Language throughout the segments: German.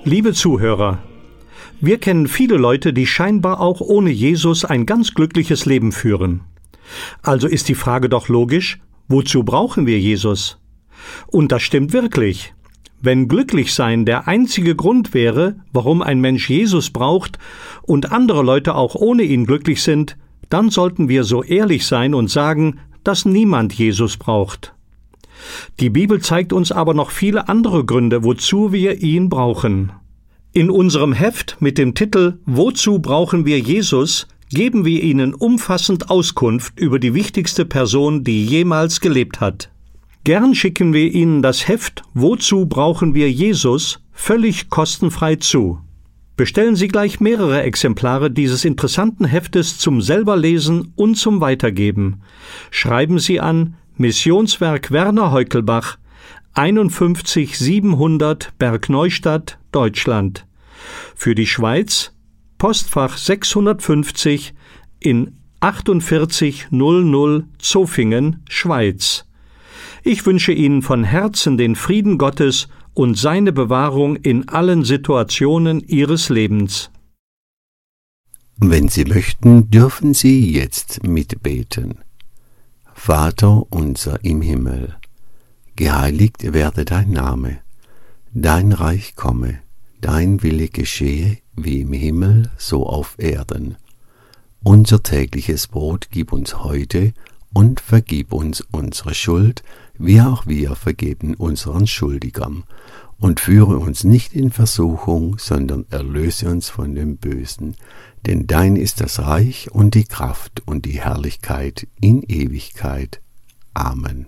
Liebe Zuhörer, wir kennen viele Leute, die scheinbar auch ohne Jesus ein ganz glückliches Leben führen. Also ist die Frage doch logisch, wozu brauchen wir Jesus? Und das stimmt wirklich. Wenn Glücklichsein der einzige Grund wäre, warum ein Mensch Jesus braucht und andere Leute auch ohne ihn glücklich sind, dann sollten wir so ehrlich sein und sagen, dass niemand Jesus braucht. Die Bibel zeigt uns aber noch viele andere Gründe, wozu wir ihn brauchen. In unserem Heft mit dem Titel »Wozu brauchen wir Jesus« geben wir Ihnen umfassend Auskunft über die wichtigste Person, die jemals gelebt hat. Gern schicken wir Ihnen das Heft »Wozu brauchen wir Jesus« völlig kostenfrei zu. Bestellen Sie gleich mehrere Exemplare dieses interessanten Heftes zum Selberlesen und zum Weitergeben. Schreiben Sie an Missionswerk Werner Heukelbach, 51 700 Bergneustadt, Deutschland. Für die Schweiz Postfach 650 in 4800 Zofingen, Schweiz. Ich wünsche Ihnen von Herzen den Frieden Gottes und seine Bewahrung in allen Situationen Ihres Lebens. Wenn Sie möchten, dürfen Sie jetzt mitbeten. Vater unser im Himmel, geheiligt werde dein Name, dein Reich komme, dein Wille geschehe, wie im Himmel, so auf Erden. Unser tägliches Brot gib uns heute und vergib uns unsere Schuld, wie auch wir vergeben unseren Schuldigern. Und führe uns nicht in Versuchung, sondern erlöse uns von dem Bösen. Denn dein ist das Reich und die Kraft und die Herrlichkeit in Ewigkeit. Amen.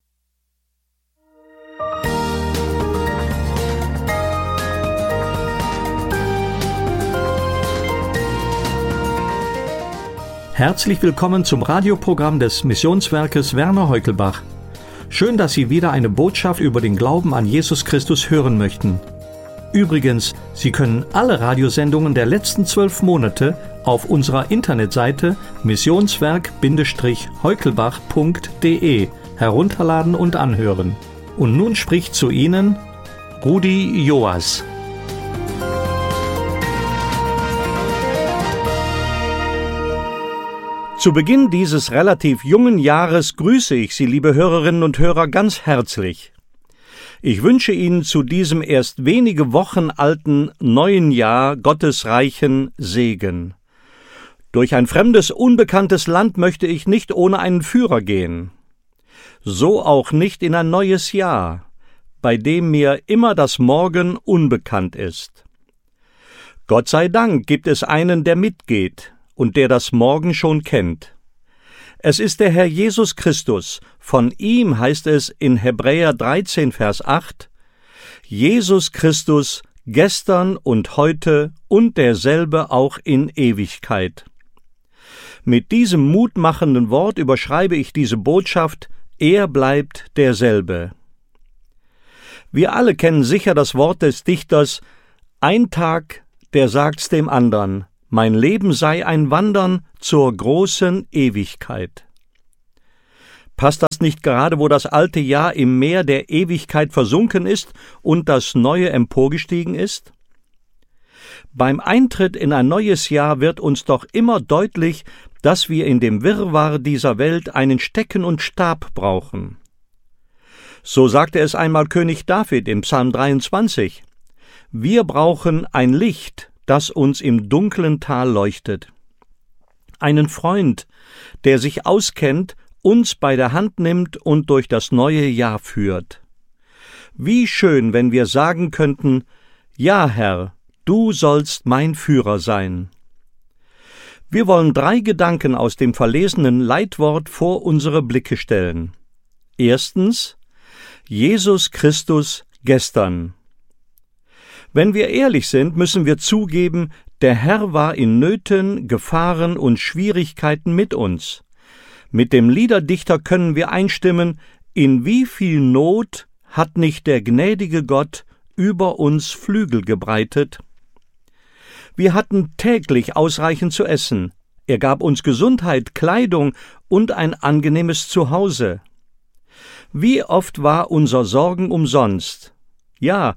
Herzlich willkommen zum Radioprogramm des Missionswerkes Werner Heukelbach. Schön, dass Sie wieder eine Botschaft über den Glauben an Jesus Christus hören möchten. Übrigens, Sie können alle Radiosendungen der letzten 12 Monate auf unserer Internetseite missionswerk-heukelbach.de herunterladen und anhören. Und nun spricht zu Ihnen Rudi Joas. Zu Beginn dieses relativ jungen Jahres grüße ich Sie, liebe Hörerinnen und Hörer, ganz herzlich. Ich wünsche Ihnen zu diesem erst wenige Wochen alten neuen Jahr Gottes reichen Segen. Durch ein fremdes, unbekanntes Land möchte ich nicht ohne einen Führer gehen. So auch nicht in ein neues Jahr, bei dem mir immer das Morgen unbekannt ist. Gott sei Dank gibt es einen, der mitgeht und der das Morgen schon kennt. Es ist der Herr Jesus Christus. Von ihm heißt es in Hebräer 13, Vers 8, Jesus Christus gestern und heute und derselbe auch in Ewigkeit. Mit diesem mutmachenden Wort überschreibe ich diese Botschaft, er bleibt derselbe. Wir alle kennen sicher das Wort des Dichters, ein Tag, der sagt's dem andern, mein Leben sei ein Wandern zur großen Ewigkeit. Passt das nicht gerade, wo das alte Jahr im Meer der Ewigkeit versunken ist und das neue emporgestiegen ist? Beim Eintritt in ein neues Jahr wird uns doch immer deutlich, dass wir in dem Wirrwarr dieser Welt einen Stecken und Stab brauchen. So sagte es einmal König David im Psalm 23. Wir brauchen ein Licht, das uns im dunklen Tal leuchtet. Einen Freund, der sich auskennt, uns bei der Hand nimmt und durch das neue Jahr führt. Wie schön, wenn wir sagen könnten, ja, Herr, du sollst mein Führer sein. Wir wollen 3 Gedanken aus dem verlesenen Leitwort vor unsere Blicke stellen. Erstens, Jesus Christus gestern. Wenn wir ehrlich sind, müssen wir zugeben, der Herr war in Nöten, Gefahren und Schwierigkeiten mit uns. Mit dem Liederdichter können wir einstimmen, in wie viel Not hat nicht der gnädige Gott über uns Flügel gebreitet? Wir hatten täglich ausreichend zu essen. Er gab uns Gesundheit, Kleidung und ein angenehmes Zuhause. Wie oft war unser Sorgen umsonst? Ja,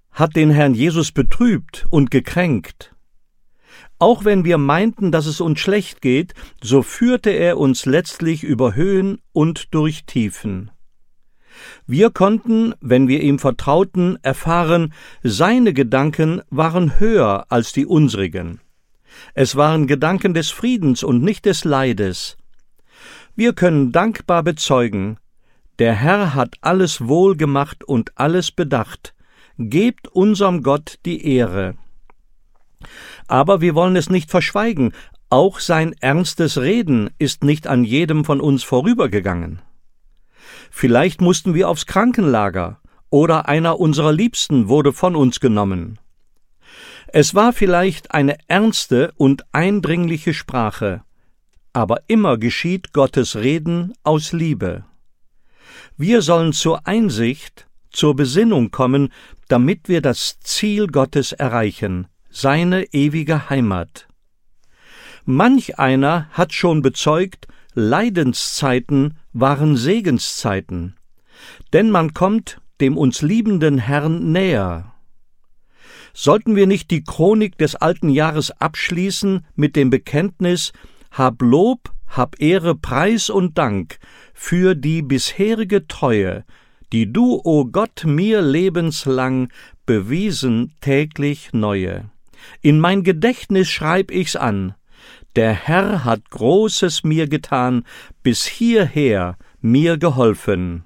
hat den Herrn Jesus betrübt und gekränkt. Auch wenn wir meinten, dass es uns schlecht geht, so führte er uns letztlich über Höhen und durch Tiefen. Wir konnten, wenn wir ihm vertrauten, erfahren, seine Gedanken waren höher als die unsrigen. Es waren Gedanken des Friedens und nicht des Leides. Wir können dankbar bezeugen, der Herr hat alles wohl gemacht und alles bedacht. Gebt unserem Gott die Ehre. Aber wir wollen es nicht verschweigen, auch sein ernstes Reden ist nicht an jedem von uns vorübergegangen. Vielleicht mussten wir aufs Krankenlager oder einer unserer Liebsten wurde von uns genommen. Es war vielleicht eine ernste und eindringliche Sprache, aber immer geschieht Gottes Reden aus Liebe. Wir sollen zur Einsicht, zur Besinnung kommen, damit wir das Ziel Gottes erreichen, seine ewige Heimat. Manch einer hat schon bezeugt, Leidenszeiten waren Segenszeiten, denn man kommt dem uns liebenden Herrn näher. Sollten wir nicht die Chronik des alten Jahres abschließen mit dem Bekenntnis: Hab Lob, hab Ehre, Preis und Dank für die bisherige Treue, die du, o Gott, mir lebenslang bewiesen täglich neue. In mein Gedächtnis schreib ich's an, der Herr hat Großes mir getan, bis hierher mir geholfen.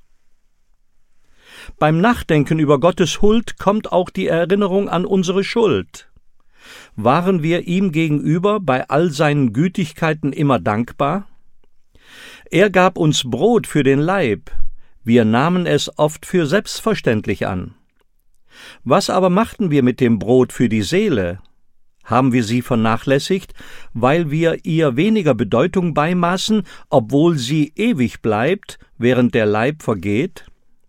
Beim Nachdenken über Gottes Huld kommt auch die Erinnerung an unsere Schuld. Waren wir ihm gegenüber bei all seinen Gütigkeiten immer dankbar? Er gab uns Brot für den Leib, wir nahmen es oft für selbstverständlich an. Was aber machten wir mit dem Brot für die Seele? Haben wir sie vernachlässigt, weil wir ihr weniger Bedeutung beimaßen, obwohl sie ewig bleibt, während der Leib vergeht?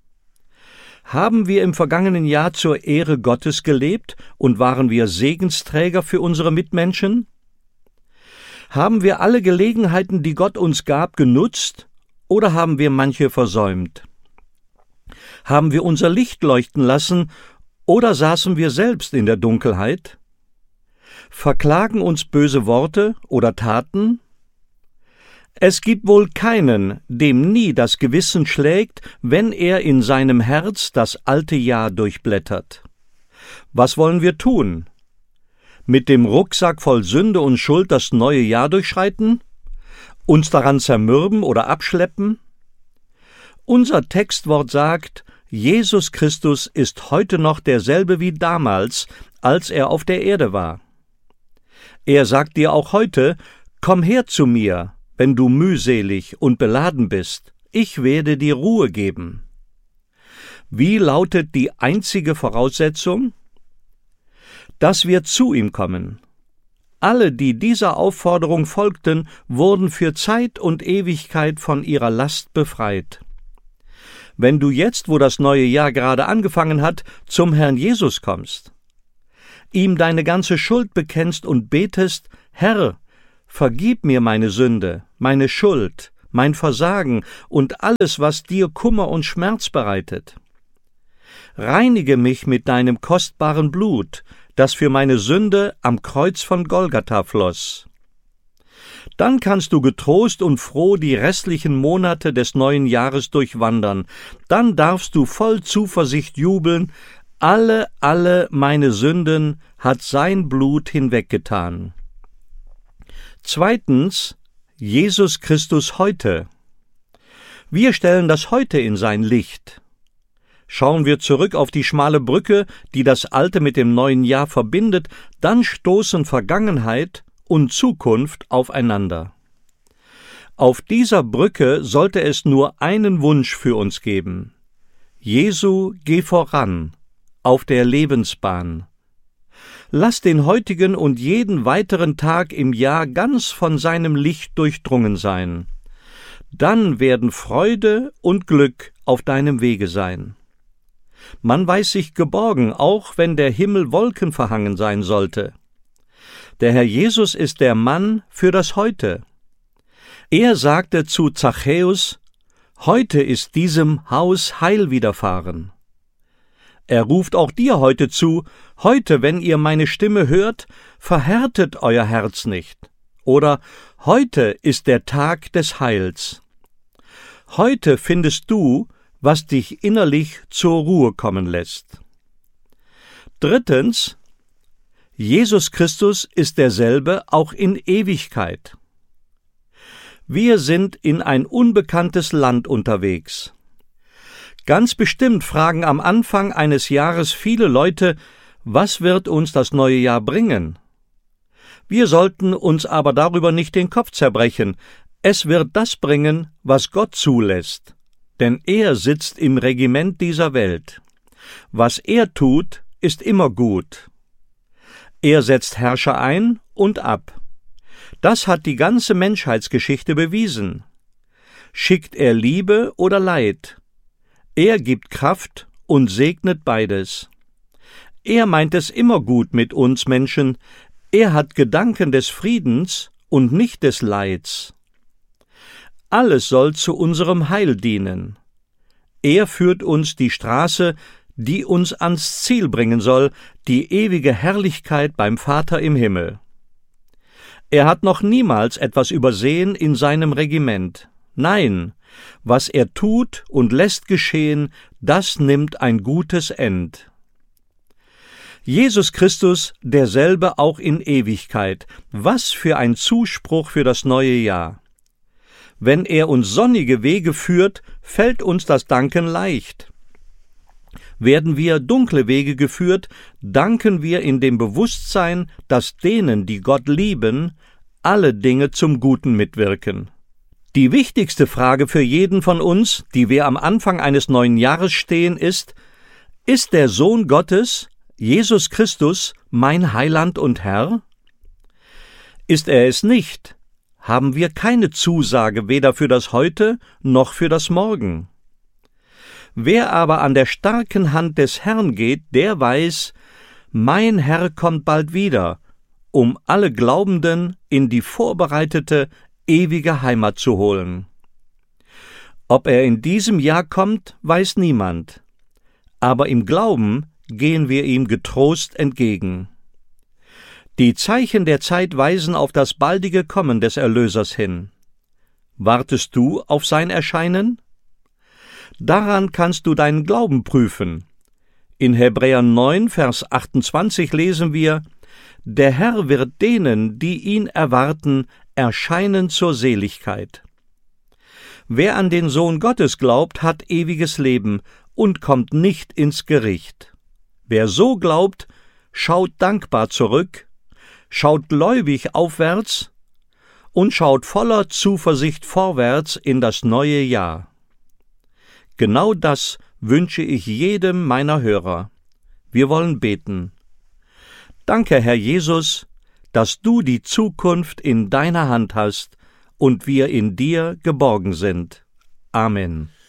Haben wir im vergangenen Jahr zur Ehre Gottes gelebt und waren wir Segensträger für unsere Mitmenschen? Haben wir alle Gelegenheiten, die Gott uns gab, genutzt, oder haben wir manche versäumt? Haben wir unser Licht leuchten lassen, oder saßen wir selbst in der Dunkelheit? Verklagen uns böse Worte oder Taten? Es gibt wohl keinen, dem nie das Gewissen schlägt, wenn er in seinem Herz das alte Jahr durchblättert. Was wollen wir tun? Mit dem Rucksack voll Sünde und Schuld das neue Jahr durchschreiten? Uns daran zermürben oder abschleppen? Unser Textwort sagt, Jesus Christus ist heute noch derselbe wie damals, als er auf der Erde war. Er sagt dir auch heute, komm her zu mir, wenn du mühselig und beladen bist, ich werde dir Ruhe geben. Wie lautet die einzige Voraussetzung? Dass wir zu ihm kommen. Alle, die dieser Aufforderung folgten, wurden für Zeit und Ewigkeit von ihrer Last befreit. Wenn du jetzt, wo das neue Jahr gerade angefangen hat, zum Herrn Jesus kommst, ihm deine ganze Schuld bekennst und betest, Herr, vergib mir meine Sünde, meine Schuld, mein Versagen und alles, was dir Kummer und Schmerz bereitet. Reinige mich mit deinem kostbaren Blut, das für meine Sünde am Kreuz von Golgatha floss. Dann kannst du getrost und froh die restlichen Monate des neuen Jahres durchwandern. Dann darfst du voll Zuversicht jubeln, alle meine Sünden hat sein Blut hinweggetan. Zweitens, Jesus Christus heute. Wir stellen das Heute in sein Licht. Schauen wir zurück auf die schmale Brücke, die das Alte mit dem neuen Jahr verbindet, dann stoßen Vergangenheit und Zukunft aufeinander. Auf dieser Brücke sollte es nur einen Wunsch für uns geben. Jesu, geh voran, auf der Lebensbahn. Lass den heutigen und jeden weiteren Tag im Jahr ganz von seinem Licht durchdrungen sein. Dann werden Freude und Glück auf deinem Wege sein. Man weiß sich geborgen, auch wenn der Himmel wolkenverhangen sein sollte. Der Herr Jesus ist der Mann für das Heute. Er sagte zu Zachäus, heute ist diesem Haus Heil widerfahren. Er ruft auch dir heute zu: Heute, wenn ihr meine Stimme hört, verhärtet euer Herz nicht. Oder: Heute ist der Tag des Heils. Heute findest du, was dich innerlich zur Ruhe kommen lässt. Drittens: Jesus Christus ist derselbe auch in Ewigkeit. Wir sind in ein unbekanntes Land unterwegs. Ganz bestimmt fragen am Anfang eines Jahres viele Leute: Was wird uns das neue Jahr bringen? Wir sollten uns aber darüber nicht den Kopf zerbrechen. Es wird das bringen, was Gott zulässt. Denn er sitzt im Regiment dieser Welt. Was er tut, ist immer gut. Er setzt Herrscher ein und ab. Das hat die ganze Menschheitsgeschichte bewiesen. Schickt er Liebe oder Leid? Er gibt Kraft und segnet beides. Er meint es immer gut mit uns Menschen. Er hat Gedanken des Friedens und nicht des Leids. Alles soll zu unserem Heil dienen. Er führt uns die Straße, die uns ans Ziel bringen soll, die ewige Herrlichkeit beim Vater im Himmel. Er hat noch niemals etwas übersehen in seinem Regiment. Nein, was er tut und lässt geschehen, das nimmt ein gutes End. Jesus Christus, derselbe auch in Ewigkeit. Was für ein Zuspruch für das neue Jahr. Wenn er uns sonnige Wege führt, fällt uns das Danken leicht. Werden wir dunkle Wege geführt, danken wir in dem Bewusstsein, dass denen, die Gott lieben, alle Dinge zum Guten mitwirken. Die wichtigste Frage für jeden von uns, die wir am Anfang eines neuen Jahres stehen, ist der Sohn Gottes, Jesus Christus, mein Heiland und Herr? Ist er es nicht, haben wir keine Zusage weder für das Heute noch für das Morgen. Wer aber an der starken Hand des Herrn geht, der weiß, mein Herr kommt bald wieder, um alle Glaubenden in die vorbereitete, ewige Heimat zu holen. Ob er in diesem Jahr kommt, weiß niemand. Aber im Glauben gehen wir ihm getrost entgegen. Die Zeichen der Zeit weisen auf das baldige Kommen des Erlösers hin. Wartest du auf sein Erscheinen? Daran kannst du deinen Glauben prüfen. In Hebräer 9, Vers 28 lesen wir: Der Herr wird denen, die ihn erwarten, erscheinen zur Seligkeit. Wer an den Sohn Gottes glaubt, hat ewiges Leben und kommt nicht ins Gericht. Wer so glaubt, schaut dankbar zurück, schaut gläubig aufwärts und schaut voller Zuversicht vorwärts in das neue Jahr. Genau das wünsche ich jedem meiner Hörer. Wir wollen beten. Danke, Herr Jesus, dass du die Zukunft in deiner Hand hast und wir in dir geborgen sind. Amen.